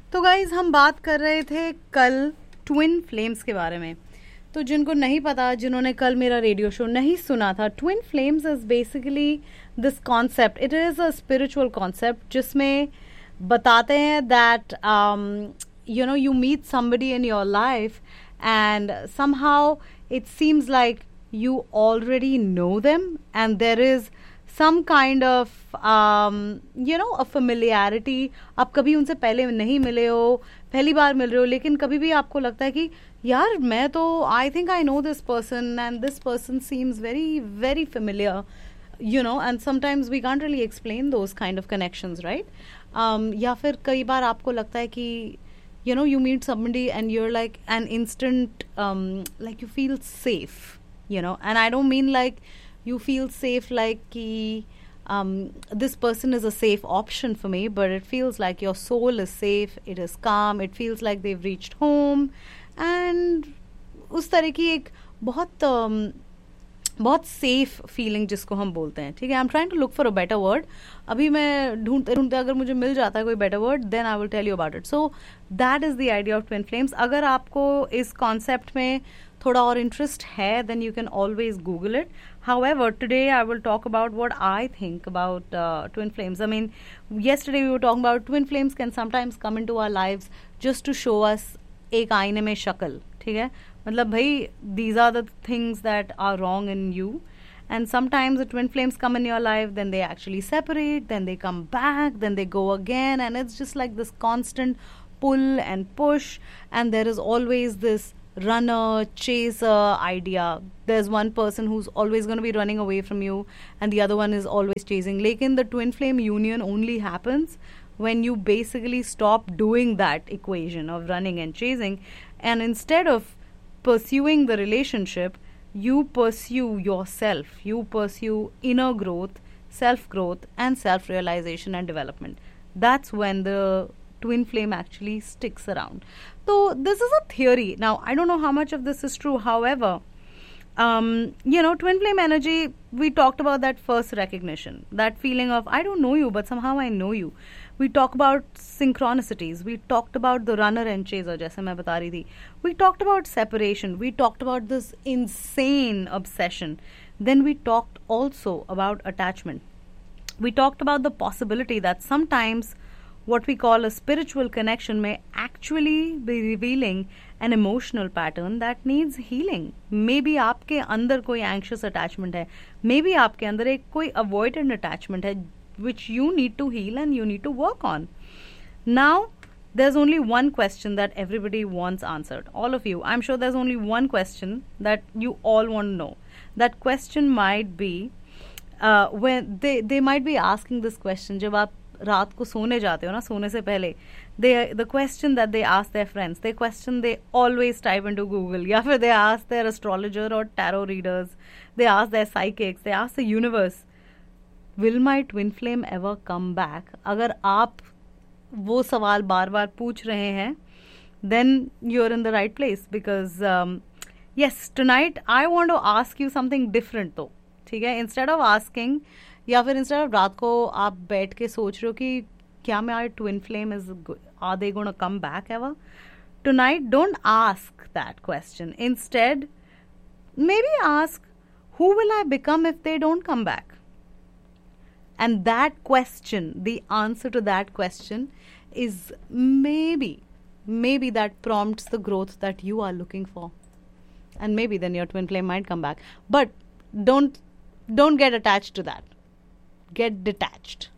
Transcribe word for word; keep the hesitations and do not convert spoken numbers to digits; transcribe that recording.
तो गाइज हम बात कर रहे थे कल ट्विन फ्लेम्स के बारे में. तो जिनको नहीं पता, जिन्होंने कल मेरा रेडियो शो नहीं सुना था, twin flames is basically this concept. It is a spiritual concept जिसमें बताते हैं that you know you meet somebody in your life and somehow it seems like you already know them and there is some kind of um, you know a familiarity. आप कभी उनसे पहले नहीं मिले हो, पहली बार मिल रहे हो, लेकिन कभी भी आपको लगता है कि यार मैं तो I think I know this person and this person seems very very familiar, you know, and sometimes we can't really explain those kind of connections, right? um, या फिर कई बार आपको लगता है कि you know you meet somebody and you're like an instant um, like you feel safe, you know, and I don't mean like you feel safe like ki, um, this person is a safe option for me, but it feels like your soul is safe, it is calm, it feels like they've reached home and उस तरह की एक बहुत um, बहुत safe feeling जिसको हम बोलते हैं. ठीक है, I am trying to look for a better word. अभी मैं ढूंढते ढूंढते अगर मुझे मिल जाता है कोई better word, then I will tell you about it. So that is the idea of twin flames. अगर आपको इस कॉन्सेप्ट में थोड़ा और इंटरेस्ट है, then you can always Google it. However, today I will talk about what I think about uh, twin flames. I mean, yesterday we were talking about twin flames can sometimes come into our lives just to show us एक आईने में शक्ल. ठीक है, मतलब भाई these are the things that are wrong in you, and sometimes the twin flames come in your life, then they actually separate, then they come back, then they go again, and it's just like this constant pull and push, and there is always this runner chaser idea. There's one person who's always going to be running away from you and the other one is always chasing. Lekin the twin flame union only happens when you basically stop doing that equation of running and chasing, and instead of pursuing the relationship, you pursue yourself, you pursue inner growth, self growth and self realization and development. That's when the twin flame actually sticks around. So this is a theory. Now I don't know how much of this is true. However, um, you know, twin flame energy, we talked about that first recognition, that feeling of I don't know you but somehow I know you. We talk about synchronicities. We talked about the runner and chaser, जैसे मैं बता रही थी. We talked about separation. We talked about this insane obsession. Then we talked also about attachment. We talked about the possibility that sometimes what we call a spiritual connection may actually be revealing an emotional pattern that needs healing. Maybe आपके अंदर कोई anxious attachment है. Maybe आपके अंदर एक कोई avoidant attachment है which you need to heal and you need to work on. Now, there's only one question that everybody wants answered. All of you. I'm sure there's only one question that you all want to know. That question might be, uh, when they, they might be asking this question, जब आप रात को सोने जाते हो ना, सोने से पहले, they the question that they ask their friends, the question they always type into Google, या फिर they ask their astrologer or tarot readers, they ask their psychics, they ask the universe, will my twin flame ever come back? अगर आप वो सवाल बार बार पूछ रहे हैं, then you're in the right place, because um, yes, tonight I want to ask you something different though. ठीक है, instead of asking, या फिर इंस्टेड ऑफ रात को आप बैठ के सोच रहे हो कि क्या मेरा twin flame is are they gonna come back ever, tonight don't ask that question. Instead may be ask who will I become if they don't come back, and that question, the answer to that question is may be may be that prompts the growth that you are looking for, and maybe then your twin flame might come back. But don't don't get attached to that. Get detached.